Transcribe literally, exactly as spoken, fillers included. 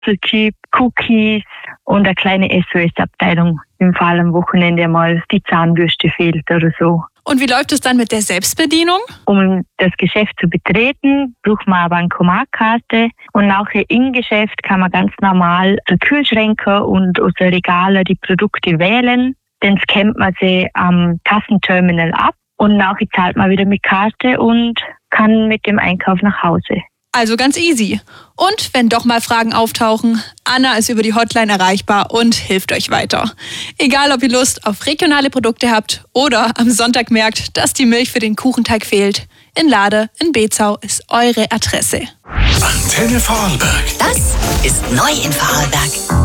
Apfelchip, Cookies und eine kleine S O S-Abteilung, im Fall am Wochenende mal die Zahnbürste fehlt oder so. Und wie läuft es dann mit der Selbstbedienung? Um das Geschäft zu betreten, braucht man eine Bankomatkarte und nachher im Geschäft kann man ganz normal die Kühlschränke und aus den Regalen die Produkte wählen. Dann scannt man sie am Kassenterminal ab und nachher zahlt man wieder mit Karte und kann mit dem Einkauf nach Hause. Also ganz easy. Und wenn doch mal Fragen auftauchen, Anna ist über die Hotline erreichbar und hilft euch weiter. Egal, ob ihr Lust auf regionale Produkte habt oder am Sonntag merkt, dass die Milch für den Kuchenteig fehlt. In Lade in Bezau ist eure Adresse. Antenne Vorarlberg. Das ist neu in Vorarlberg.